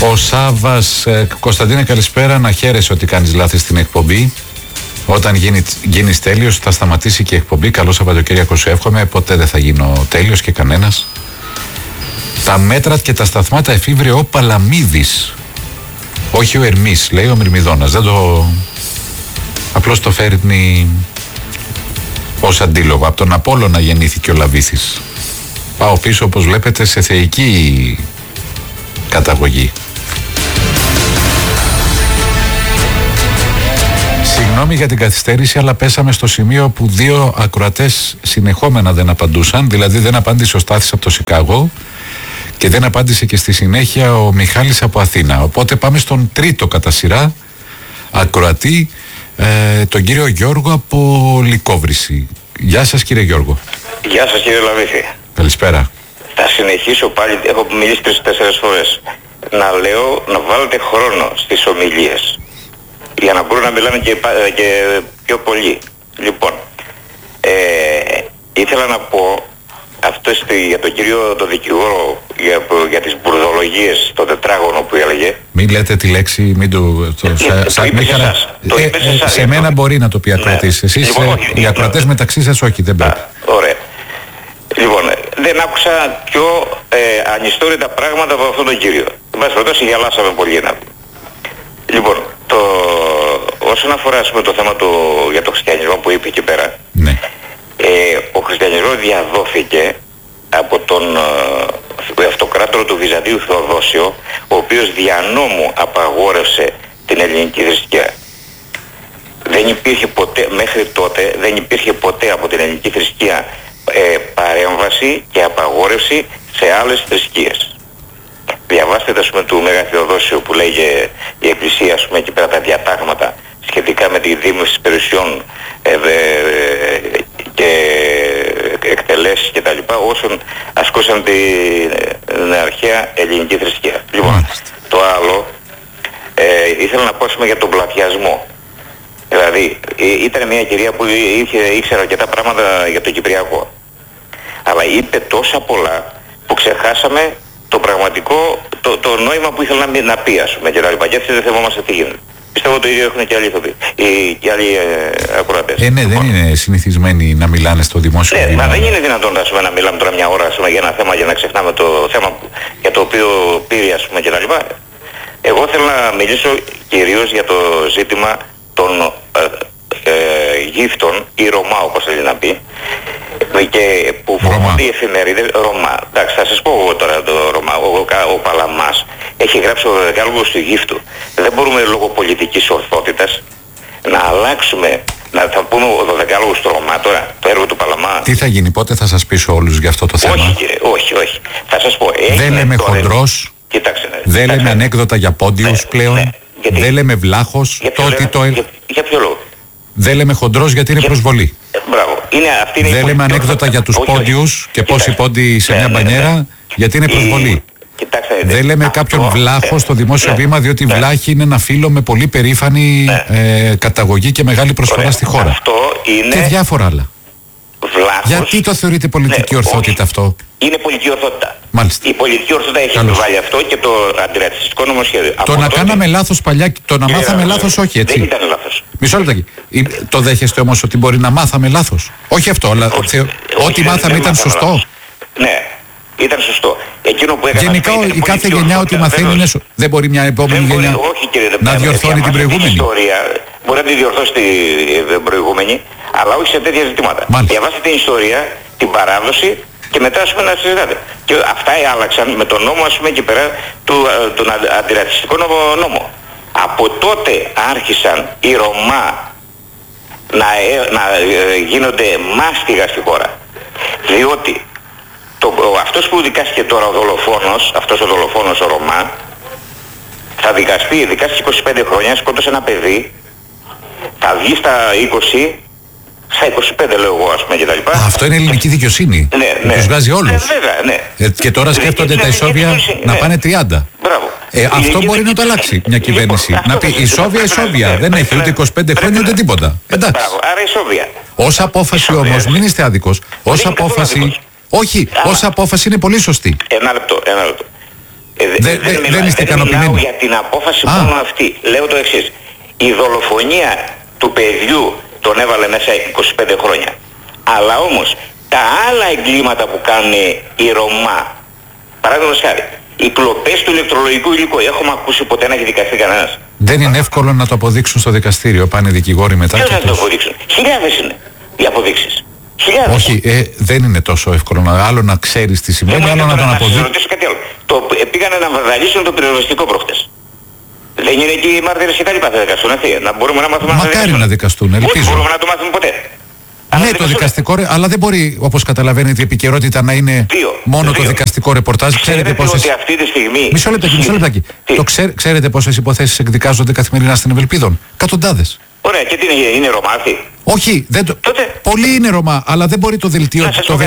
Ο Σάββας, Κωνσταντίνε καλησπέρα, να χαίρεσαι ότι κάνεις λάθη στην εκπομπή. Όταν γίνεις τέλειος θα σταματήσει και η εκπομπή. Καλό Σαββατοκύριακο σου εύχομαι. Ποτέ δεν θα γίνω τέλειος και κανένας. Τα μέτρα και τα σταθμά τα εφήβρε ο Παλαμίδης. Όχι ο Ερμής, λέει ο Μυρμιδώνας. Δεν το... Απλώς το φέρνει ως αντίλογο. Από τον Απόλλωνα γεννήθηκε ο Λαβήθης. Πάω πίσω, όπως βλέπετε, σε θεϊκή καταγωγή. Συγγνώμη για την καθυστέρηση, αλλά πέσαμε στο σημείο που δύο ακροατές συνεχόμενα δεν απαντούσαν. Δηλαδή δεν απάντησε ο Στάθης από το Σικάγο και δεν απάντησε και στη συνέχεια ο Μιχάλης από Αθήνα. Οπότε πάμε στον τρίτο κατά σειρά ακροατή, τον κύριο Γιώργο από Λυκόβρηση. Γεια σας κύριε Γιώργο. Γεια σας κύριε Λαβήθη. Καλησπέρα. Θα συνεχίσω πάλι, έχω μιλήσει 3-4 φορές. Να λέω να βάλετε χρόνο στις ομιλίες για να μπορούν να μιλάνε και πιο πολύ. Λοιπόν, ήθελα να πω αυτό για τον κύριο τον δικηγόρο για τις μπουρδολογίες, το τετράγωνο που έλεγε. Μην λέτε τη λέξη, μην το... σε μένα μπορεί να το πει ακροατής. Εσείς οι ακροατές μεταξύ σας όχι, δεν πρέπει. Ωραία. Λοιπόν, δεν άκουσα πιο ανιστόρυτα πράγματα από αυτόν τον κύριο. Εν πάση περιπτώσει γελάσαμε πολύ να πούμε. Λοιπόν, όσον αφορά το θέμα για τον χριστιανισμό που είπε εκεί πέρα, ναι. Ο χριστιανισμός διαδόθηκε από τον αυτοκράτορο του Βυζαντίου Θεοδόσιο, ο οποίος δια νόμου απαγόρευσε την ελληνική θρησκεία. Δεν υπήρχε ποτέ, μέχρι τότε δεν υπήρχε ποτέ από την ελληνική θρησκεία παρέμβαση και απαγόρευση σε άλλες θρησκείες. Διαβάστε του Μέγα Θεοδόσιο που λέγε η Εκκλησία, ας πούμε, εκεί πέρα τα διατάγματα σχετικά με τη δίμευση περιουσιών και εκτελέσεις και τα λοιπά, όσων ασκούσαν την αρχαία ελληνική θρησκεία. Λοιπόν, το άλλο ήθελα να πω για τον πλατιασμό. Δηλαδή ήταν μια κυρία που ήξερε αρκετά πράγματα για το Κυπριακό, αλλά είπε τόσα πολλά που ξεχάσαμε το πραγματικό, το νόημα που ήθελα να πει, ας πούμε, και τα λοιπά. Και έτσι δεν θυμόμαστε τι γίνεται. Πιστεύω το ίδιο έχουν και άλλοι ηθοποιοί και άλλοι ακροατές. Ναι, δεν είναι συνηθισμένοι να μιλάνε στο δημόσιο βήμα. Ναι, μα δεν είναι δυνατόν να μιλάμε τώρα μια ώρα, ας πούμε, για ένα θέμα, για να ξεχνάμε το θέμα για το οποίο πήρε, ας πούμε, και τα λοιπά. Εγώ θέλω να μιλήσω κυρίως για το ζήτημα των γύφτων ή Ρωμά, όπως θέλει να πει, και που φορμούνται οι εφημερίδες Ρωμά. Εντάξει, θα σας πω εγώ τώρα το Ρωμά. Ο Παλαμάς έχει γράψει ο δεκάλογος του γύφτου. Δεν μπορούμε λόγω πολιτικής ορθότητας να αλλάξουμε, θα πούμε ο δεκάλογος του Ρωμά τώρα, το έργο του Παλαμά. Τι θα γίνει, πότε θα σας πείσω όλους για αυτό το θέμα? Όχι κύριε, όχι. Θα σας πω. Δεν λέμε χοντρός, δεν λέμε ανέκδοτα για πόντιους πλέον, ναι, δεν λέμε βλάχος. Για ποιο λόγο? Δεν λέμε χοντρός γιατί είναι προσβολή. Μπράβο. Δεν λέμε ανέκδοτα για τους πόντιους και πόσοι πόντιοι σε μια μπανιέρα γιατί είναι προσβολή. Δεν λέμε κάποιον βλάχο στο δημόσιο βήμα, διότι βλάχη είναι ένα φύλλο με πολύ περήφανη καταγωγή και μεγάλη προσφορά στη χώρα. Και διάφορα άλλα. Βλάχος. Γιατί το θεωρείτε πολιτική ορθότητα αυτό? Είναι πολιτική ορθότητα. Μάλιστα. Η πολιτική ορθότητα έχει επιβάλει αυτό και το αντιρατσιστικό νομοσχέδιο. Το να κάναμε λάθος παλιά, το να μάθαμε λάθος, όχι έτσι. Δεν ήταν λάθος. Μισό λεπτάκι. Το δέχεστε όμως ότι μπορεί να μάθαμε λάθος? Όχι αυτό, αλλά ό,τι μάθαμε ήταν σωστό. Ναι, ήταν σωστό. Εκείνο που έκανα. Γενικά η κάθε γενιά ό,τι μαθαίνει είναι σωστό. Δεν μπορεί μια επόμενη γενιά να διορθώνει την προηγούμενη? Μπορεί να τη διορθώσει την προηγούμενη, αλλά όχι σε τέτοια ζητήματα. Διαβάστε την ιστορία, την παράδοση και μετά, ας πούμε, να συζητάτε. Και αυτά άλλαξαν με τον νόμο, ας πούμε, εκεί πέρα, τον αντιρατσιστικό νόμο. Από τότε άρχισαν οι Ρωμά να γίνονται μάστιγα στη χώρα. Διότι αυτός που δικάστηκε τώρα ο δολοφόνος, αυτός ο δολοφόνος ο Ρωμά, θα δικάστηκε 25 χρόνια, σκότωσε ένα παιδί, θα βγει στα 20, στα 25 λέω εγώ, ας πούμε, και τα λοιπά. Αυτό είναι ελληνική δικαιοσύνη. Ναι. Τους βγάζει όλους. Βέβαια, ναι. Και τώρα σκέφτονται τα ισόβια να πάνε 30. Μπράβο. Αυτό μπορεί να το αλλάξει μια κυβέρνηση. Να πει ισόβια. Δεν έχει ούτε 25 χρόνια ούτε τίποτα. Εντάξει. Άρα ισόβια. Ως απόφαση όμως, μην είστε άδικος. Ως απόφαση. Όχι, ως απόφαση είναι πολύ σωστή. Ένα λεπτό. Δεν είστε ικανοποιημένοι? Μιλάω για την απόφαση μόνο αυτή. Λέω το εξής. Η δολοφονία του παιδιού τον έβαλε μέσα 25 χρόνια. Αλλά όμως τα άλλα εγκλήματα που κάνουν οι Ρωμά, παράδειγμα χάρη, οι κλοπές του ηλεκτρολογικού υλικού, έχουμε ακούσει ποτέ να έχει δικαστεί κανένας? Δεν είναι εύκολο να το αποδείξουν στο δικαστήριο, πάνε οι δικηγόροι μετά. Ποιος να το αποδείξουν? Χιλιάδες είναι οι αποδείξεις. Χιλιάδες. Όχι, δεν είναι τόσο εύκολο. Άλλο να ξέρεις τι σημαίνει, άλλο να τον αποδείξεις. Να ρωτήσω κάτι άλλο. Πήγανε να βαδαλίσουν το πυροσβεστικό προχτές. Δεν είναι εκεί οι μάρτυρες και τα λοιπά, θα δικαστούν αυτοί? Να μπορούμε να μάθουμε? Μακάρι να δικαστούν, ελπίζω. Όχι μπορούμε να το μάθουμε ποτέ. Ναι, το δικαστικό, αλλά δεν μπορεί, όπως καταλαβαίνετε, η επικαιρότητα να είναι μόνο το δικαστικό ρεπορτάζ. Ξέρετε πόσες... ότι αυτή τη στιγμή... Μισό λεπτάκι. Ξέρετε πόσες υποθέσεις εκδικάζονται καθημερινά στην Ευελπίδων? Εκατοντάδες. Ωραία, και τι είναι Ρωμά αυτοί? Όχι, πολλοί είναι Ρωμά, αλλά δεν μπορεί το δελτίο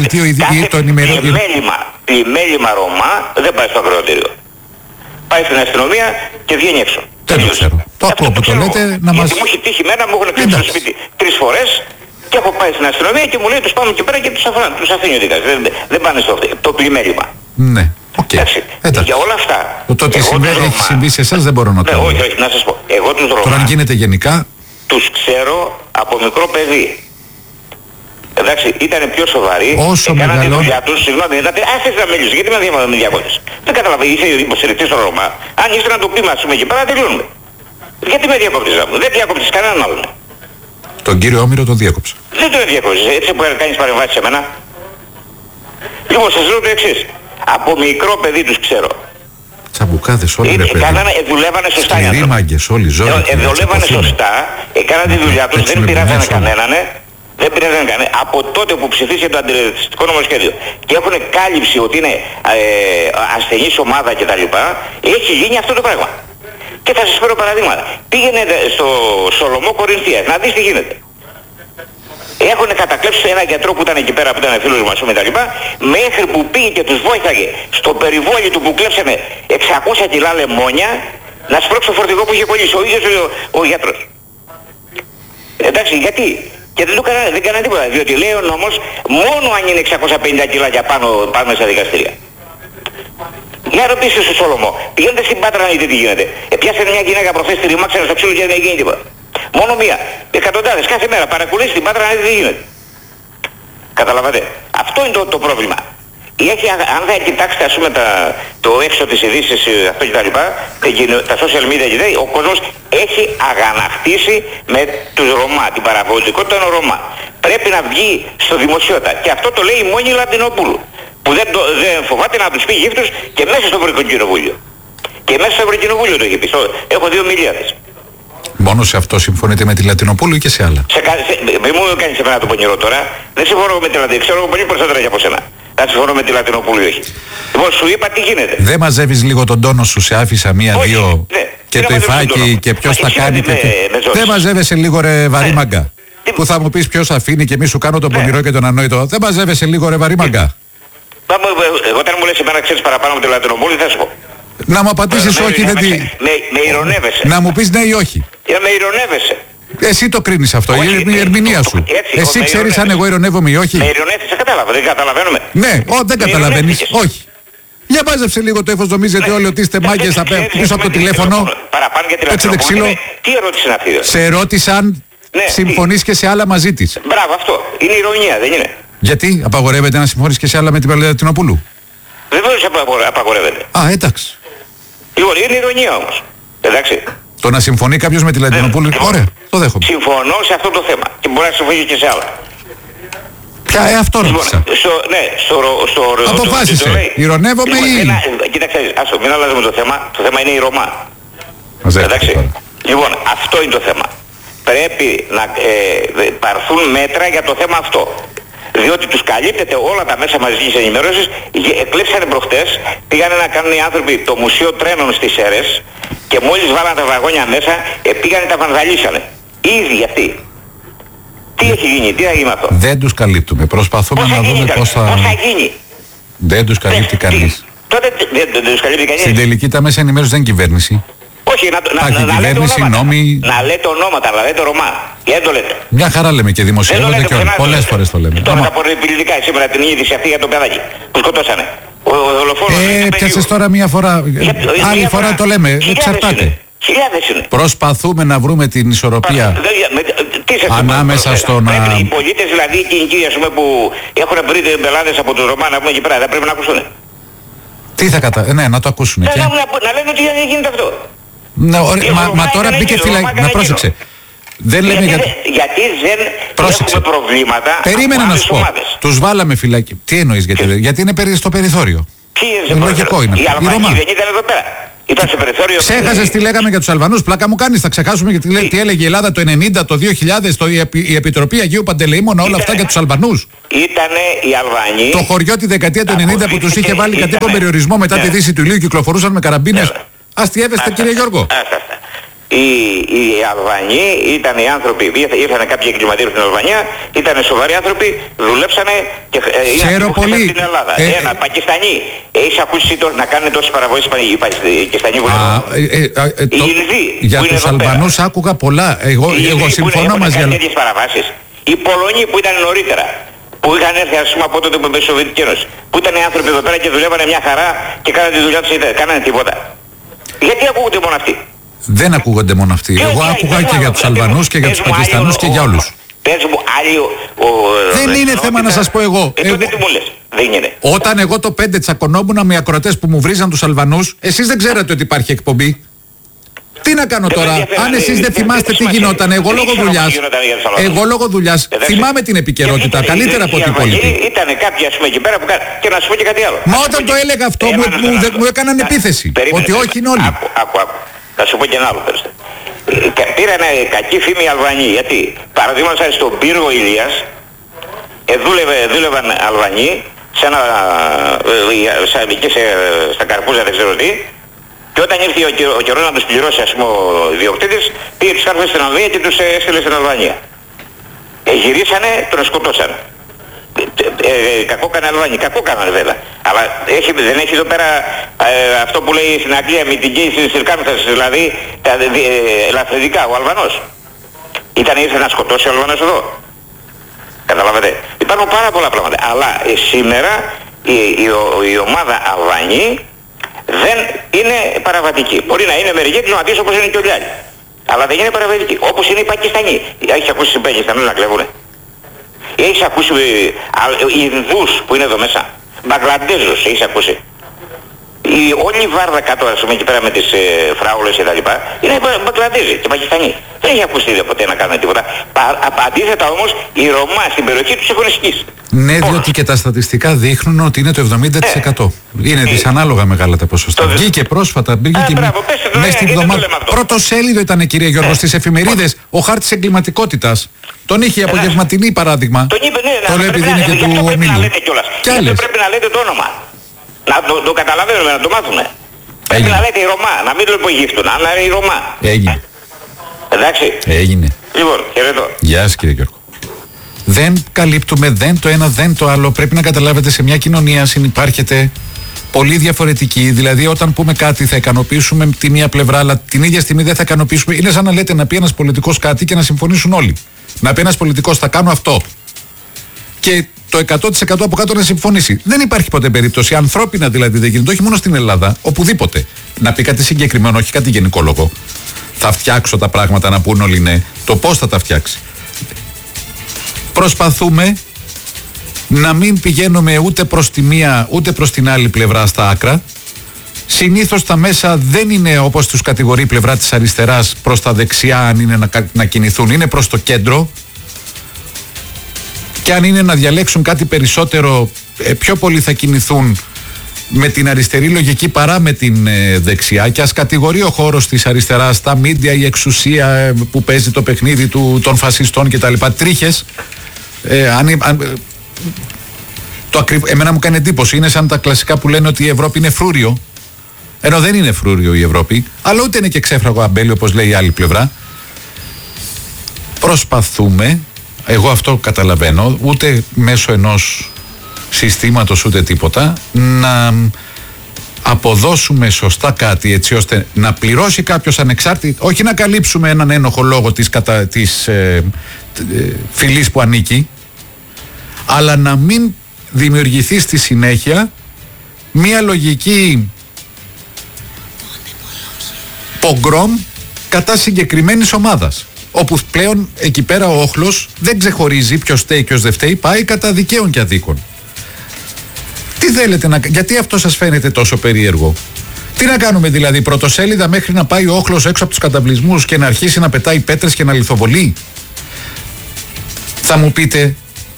το ενημερώνει. Πλημέλημα Ρωμά δεν πάει στο ακροατήριο. Πάει στην αστυνομία και βγαίνει έξω. Δεν το ξέρω. Το ακούω που το λέτε να μας... Γιατί μου έχει τύχει εμένα, μου έχουν κλείσει στο σπίτι 3 φορές και έχω πάει στην αστυνομία και μου λέει τους πάμε εκεί πέρα και τους αφήνει ο δικαστής. Δεν πάνε στο το πλημέλημα. Ναι. Για όλα αυτά. Το ότι έχει συμβεί σε εσάς δεν μπορώ να το πω. Όχι, να σας πω. Εγώ τους Ρωμά... Τώρα αν γίνεται γενικά... Τους ξέρω από μικρό παιδί. Εντάξει, ήταν πιο σοβαροί. Όσο έκαναν τη δουλειά τους. Συγγνώμη, άφησε να μιλήσω. Γιατί με διακόπτεις? Δεν καταλαβαίνω. Είσαι υποστηρικτής στο Ρωμά. Αν ήθελα να το πει μας εκεί πέρα, τελειώνουμε. Γιατί με διακόπτεις? Δεν διακόπτεις κανέναν άλλον. Τον κύριο Όμηρο τον διέκοψα. Δεν τον διακόπτεις. Έτσι που κάνεις παρεμβάσεις σε μένα. Λοιπόν, σας λέω το εξής. Από μικρό παιδί τους ξέρω. Τσαμπουκάδες όλοι ρε παιδί. Δουλεύανε σωστά. Σκληροί μάγκες όλοι, ζόρι. Δουλεύανε σωστά, έκαναν τη δουλειά τους, δεν πειράζανε κανέναν. Δεν πειράζανε κανέναν. Από τότε που ψηφίσει το αντιρατσιστικό νομοσχέδιο και έχουν κάλυψη ότι είναι ασθενής ομάδα κτλ. Έχει γίνει αυτό το πράγμα. Και θα σας φέρω παραδείγματα. Πήγαινε στο Σολομό Κορινθίας, να δεις τι γίνεται. Έχουν κατακλέψει ένα γιατρό που ήταν εκεί πέρα, που ήταν φίλος μας με τα λοιπά, μέχρι που πήγε και τους βοήθαγε στο περιβόλι του που κλέψανε 600 κιλά λεμόνια να σπρώξει το φορτηγό που είχε κολλήσει ο ίδιος ο γιατρός. Εντάξει, γιατί? Και δεν έκανα τίποτα, διότι λέει ο νόμος μόνο αν είναι 650 κιλά για πάνω πάμε στα δικαστήρια. Για ρωτήστε στο Σολομό, πηγαίνετε στην Πάτρα να δείτε τι γίνεται. Πιάσανε μια γυναίκα προχθές στη ρημάξανε στο ξύλο και δεν έγινε τίποτα. Μόνο μία. Εκατοντάδες κάθε μέρα παρακολουθεί την Πάτρα να δείτε τι γίνεται. Καταλαβαίνετε. Αυτό είναι το πρόβλημα. Αν θα κοιτάξετε ας πούμε το έξω της ειδήσεις αυτό και τα λοιπά, τα social media και ο κόσμος έχει αγανακτήσει με τους Ρωμά, την παραγωγικότητα των Ρωμά. Πρέπει να βγει στο δημοσιότητα. Και αυτό το λέει η Μόνη Λαντινοπούλου, που δεν φοβάται να τους πει γύφτους και μέσα στο Ευρωκοινοβούλιο. Και μέσα στο Ευρωκοινοβούλιο το έχει πει. Έχω 2 ομιλίες. Μόνο σε αυτό συμφωνείτε με τη Λατινοπούλου ή και σε άλλα? Μην μου κάνεις εμένα το πονηρό τώρα. Δεν συμφωνώ με τη Λατινοπούλου. Ξέρω πολύ περισσότερα για από σένα. Δεν συμφωνώ με τη Λατινοπούλου ή όχι. Λοιπόν, σου είπα τι γίνεται. Δεν μαζεύεις λίγο τον τόνο σου, σε άφησα μία-δύο και το υφάκι και ποιος θα κάνει. Δεν μαζεύεσαι λίγο ρε βαρύ μαγκά? Που θα μου πεις ποιος αφήνει και μη σου κάνω τον πονηρό και τον ανόητο. Δεν μαζεύεσαι λίγο ρε βαρύ μαγκά? Όταν μου λες εμένα ξέρεις παραπάνω από τη Λατινοπούλου θα σου πω. Να μου απαντήσεις όχι, δεν τη... Με ηρωνεύεσαι. Να μου πεις ναι ή όχι. Με ηρωνεύεσαι. Εσύ το κρίνεις αυτό, η ερμηνεία σου. Εσύ ξέρεις αν εγώ ηρωνεύομαι ή όχι. Με ηρωνεύεσαι, κατάλαβα, δεν καταλαβαίνουμε. Ναι, δεν καταλαβαίνεις, όχι. Για μάζεψε λίγο το ύφος, νομίζετε όλοι ότι είστε μάγκες πίσω από το τηλέφωνο. Παραπάνω για τη Λατινοπούλου. Τι ερώτηση είναι αυτή? Σε ρώτησαν, συμφωνείς και σε άλλα μαζί της. Μπράβο, αυτό. Είναι ηρωνία, δεν είναι? Γιατί απαγορεύεται να συμφωνείς και σε άλλα με την Λατινοπούλου? Βεβαίως απαγορεύεται. Α, εντάξει. Λοιπόν, είναι ηρωνία όμως. Εντάξει. Το να συμφωνεί κάποιος με τη Λατινοπούλου, ωραία, το δέχομαι. Συμφωνώ σε αυτό το θέμα και μπορεί να συμφωνεί και σε άλλα. Ποια, αυτό ρώτησα. Ναι, αποφάσισε. Ηρωνεύομαι ή... Κοίταξε, άστο, μην αλλάζουμε το θέμα. Το θέμα είναι η Ρωμά. Εντάξει. Λοιπόν, αυτό είναι το θέμα. Πρέπει να πάρθουν μέτρα για το θέμα αυτό. Διότι τους καλύπτεται όλα τα μέσα μαζικής ενημέρωσης. Εκλέψανε προχτές, πήγανε να κάνουν οι άνθρωποι το Μουσείο Τρένων στις Σέρρες και μόλις βάλανε τα βαγόνια μέσα, πήγανε τα βανδαλίσανε. Ήδη αυτοί. Τι έχει γίνει, τι θα γίνει αυτό? Δεν τους καλύπτουμε. Προσπαθούμε να δούμε πώς θα γίνει. Δεν τους καλύπτει κανείς. Τότε δεν τους καλύπτει κανείς. Στην τελική τα μέσα ενημέρωσης δεν είναι κυβέρνηση. Όχι, να λέτε ονόματα, να λέτε Ρωμά. Γιατί δεν το λέτε? Μια χαρά λέμε και δημοσιεύονται και όλοι. Πολλές φορές το λέμε. Τώρα τα πολιτικά σήμερα την είδηση αυτή για το παιδάκι που σκοτώσανε. Ο δολοφόνος. Πιάσες τώρα μία φορά. Άλλη φορά το λέμε. Εξαρτάται. Χιλιάδες είναι. Προσπαθούμε να βρούμε την ισορροπία ανάμεσα στο να... Πρέπει οι πολίτες, δηλαδή οι κοινικοί, ας πούμε, που έχουν βρει πελάτες από τους Ρωμά να πούμε εκεί πέρα, δεν πρέπει να ακούσουν. Τι θα ναι, να το ακούσουν. Να λένε ότι δεν γίνεται αυτό. Μα τώρα μπήκε φυλακή. Να πρόσεξε. Δεν λέμε γιατί δεν έχουμε προβλήματα. Περίμενα να σου πω. Τους βάλαμε φυλακή. Τι εννοείς γιατί είναι στο περιθώριο. Λογικό είναι. Οι Αλβανοί δεν ήταν εδώ πέρα. Ήταν σε περιθώριο. Ξέχασες τι λέγαμε για τους Αλβανούς. Πλάκα μου κάνεις. Θα ξεχάσουμε γιατί τι έλεγε η Ελλάδα το 90, το 2000, η Επιτροπή Αγίου Παντελεήμωνα, όλα αυτά για τους Αλβανούς. Ήτανε οι Αλβανοί. Το χωριό τη δεκαετία του 90 που τους είχε βάλει κατοίκον περιορισμό μετά τη δύση του ηλίου, κυκλοφορούσαν με καραμπίνες. Αστιεύεστε κύριε Γιώργο. Οι Αλβανοί ήταν οι άνθρωποι, ήρθαν κάποιοι εγκληματίες στην Αλβανία, ήταν σοβαροί άνθρωποι, δουλέψανε και ήρθαν στην Ελλάδα. Ένα Πακιστανί. Έχεις ακούσει να κάνουν τόσες παραβολές οι Πακιστανοί που είναι για τους Αλβανούς άκουγα πολλά. Εγώ συμφωνώ μαζί. Έχουν τέτοιες παραβάσεις. Οι Πολωνοί που ήταν νωρίτερα, που είχαν έρθει ας πούμε από τότε με τη Σοβιετική Ένωση, που ήταν οι άνθρωποι εδώ πέρα και δουλεύανε μια χαρά και κάνανε τη δουλειά τους, κάνανε τίποτα. Γιατί ακούγονται μόνο αυτοί. Δεν ακούγονται μόνο αυτοί. Εγώ άκουγα και για τους Αλβανούς και για τους Πακιστανούς και για όλους. Πες μου άλλοι δεν είναι θέμα να σας πω εγώ. Τότε τι μου λες. Δεν είναι. Όταν εγώ το 5 τσακωνόμουν με ακροατές που μου βρίζαν τους Αλβανούς, εσείς δεν ξέρατε ότι υπάρχει εκπομπή. Τι να κάνω τώρα, αν εσείς δεν θυμάστε τι γινόταν, εγώ λόγω δουλειάς θυμάμαι την επικαιρότητα καλύτερα από ό,τι υπόλοιποι. Ήταν κάποιοι ας πούμε εκεί πέρα που και να σου πω και κάτι άλλο. Μα όταν το έλεγα αυτό μου έκαναν επίθεση, ότι όχι είναι όλοι. Άκου. Θα σου πω και ένα άλλο περιστατικό. Πήρανε κακή φήμη οι Αλβανοί. Γιατί παραδείγματος χάρη στον πύργο Ηλίας δούλευαν Αλβανοί στα Καρπούζα δεν ξέρω τι, και όταν ήρθε ο καιρός να τους πληρώσει ας πούμε ο ιδιοκτήτης, πήγε τους κάρφες στην Αλβανία και τους έστειλε στην Αλβανία. Γυρίσανε, τον σκοτώσαν. Κακό κάνανε Αλβανοί, κακό κάνανε βέβαια. Αλλά δεν έχει εδώ πέρα αυτό που λέει στην Αγγλία με την κίνηση της Circumstances, δηλαδή τα ελαφρυντικά, ο Αλβανός. Ήρθε να σκοτώσει ο Αλβανός εδώ. Καταλάβατε. Υπάρχουν πάρα πολλά πράγματα. Αλλά σήμερα η ομάδα Αλβανοί δεν είναι παραβατική. Μπορεί να είναι μερικοί εγκληματίες όπως είναι και όλοι άλλοι. Αλλά δεν είναι παραβατική. Όπως είναι οι Πακιστανοί. Έχεις ακούσει οι Πακιστανοί να κλέβουνε. Έχεις ακούσει Ινδούς που είναι εδώ μέσα. Μπαγκλαντέζους έχεις ακούσει. Όλη η βάρδα κάτω ας πούμε εκεί πέρα με τις φράουλες και τα λοιπά είναι Μπαγκλαντέζοι και Πακιστανοί. Δεν έχει ακούσει ποτέ να κάνουν τίποτα. Αντίθετα όμως οι Ρωμά στην περιοχή τους έχουν σκίσει. Ναι, διότι και τα στατιστικά δείχνουν ότι είναι το 70%. Είναι δυσανάλογα μεγάλα τα ποσοστά. Βγήκε πρόσφατα, μπήκε μέσα στην εβδομάδα. Πρώτο σέλιδο ήταν, κυρία Γιώργο, στις εφημερίδες ο χάρτης εγκληματικότητας. Τον είχε η απογευματινή παράδειγμα. Τον είπε, ναι, το λέει επειδή είναι και του ομίλου. Και άλλες. Πρέπει να λέτε το όνομα. Να το καταλαβαίνουμε, να το μάθουμε. Πρέπει να λέτε η Ρωμά, να μην το υπογύφτουν, αλλά είναι η Ρωμά. Έγινε. Εντάξει. Έγινε. Λοιπόν, χαιρετώ. Γεια σας κύριε Γιώργο. Δεν καλύπτουμε δεν το ένα δεν το άλλο. Πρέπει να καταλάβετε, σε μια κοινωνία συνυπάρχεται πολύ διαφορετική. Δηλαδή, όταν πούμε κάτι θα ικανοποιήσουμε τη μία πλευρά, αλλά την ίδια στιγμή δεν θα ικανοποιήσουμε. Είναι σαν να λέτε να πει ένας πολιτικός κάτι και να συμφωνήσουν όλοι. Να πει ένας πολιτικός θα κάνω αυτό. Και το 100% από κάτω να συμφωνήσει. Δεν υπάρχει ποτέ περίπτωση, ανθρώπινα δηλαδή δεν γίνεται, όχι μόνο στην Ελλάδα, οπουδήποτε. Να πει κάτι συγκεκριμένο, όχι κάτι γενικόλογο. Θα φτιάξω τα πράγματα να πούν όλοι ναι. Το πώς θα τα φτιάξει. Προσπαθούμε να μην πηγαίνουμε ούτε προς τη μία ούτε προς την άλλη πλευρά στα άκρα. Συνήθως τα μέσα δεν είναι όπως τους κατηγορεί η πλευρά της αριστεράς προς τα δεξιά, αν είναι να κινηθούν, είναι προς το κέντρο. Και αν είναι να διαλέξουν κάτι περισσότερο, πιο πολύ θα κινηθούν με την αριστερή λογική παρά με την δεξιά. Και ας κατηγορεί ο χώρος της αριστεράς, τα μίντια, η εξουσία που παίζει το παιχνίδι των φασιστών κτλ. Τρίχες. Εμένα μου κάνει εντύπωση. Είναι σαν τα κλασικά που λένε ότι η Ευρώπη είναι φρούριο. Ενώ δεν είναι φρούριο η Ευρώπη, αλλά ούτε είναι και ξέφραγο αμπέλι όπως λέει η άλλη πλευρά. Προσπαθούμε, εγώ αυτό καταλαβαίνω, ούτε μέσω ενός συστήματος ούτε τίποτα, να αποδώσουμε σωστά κάτι έτσι ώστε να πληρώσει κάποιος ανεξάρτητα, όχι να καλύψουμε έναν ένοχο λόγο της φυλής που ανήκει, αλλά να μην δημιουργηθεί στη συνέχεια μία λογική πογκρόμ κατά συγκεκριμένης ομάδας, όπου πλέον εκεί πέρα ο όχλος δεν ξεχωρίζει ποιος φταίει, ποιος δεν φταίει, πάει κατά δικαίων και αδίκων. Τι θέλετε να... Γιατί αυτό σας φαίνεται τόσο περίεργο? Τι να κάνουμε δηλαδή, πρωτοσέλιδα μέχρι να πάει ο όχλος έξω από τους καταβλισμούς και να αρχίσει να πετάει πέτρες και να λιθοβολεί? Θα μου πείτε,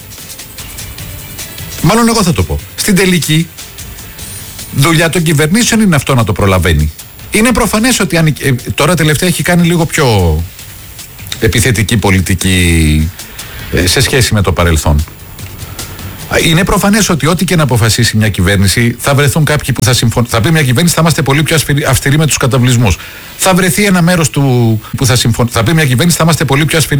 μάλλον εγώ θα το πω, στην τελική δουλειά των κυβερνήσεων είναι αυτό να το προλαβαίνει. Είναι προφανές ότι τώρα τελευταία έχει κάνει λίγο πιο επιθετική πολιτική σε σχέση με το παρελθόν. Είναι προφανές ότι ό,τι και να αποφασίσει μια κυβέρνηση, θα βρεθούν κάποιοι που θα συμφωνήσουν. Θα πει μια κυβέρνηση, θα είμαστε πολύ πιο αυστηροί με τους καταβλισμούς. Θα βρεθεί ένα μέρος του που θα συμφωνήσει. Θα πει μια κυβέρνηση, θα είμαστε πολύ πιο αυστηροί